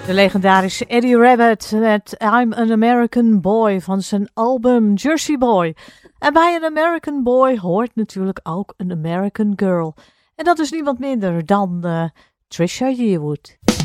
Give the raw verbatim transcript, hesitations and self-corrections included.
De legendarische Eddie Rabbitt met I'm an American Boy van zijn album Jersey Boy. En bij een American Boy hoort natuurlijk ook een American Girl. En dat is niemand minder dan uh, Trisha Yearwood.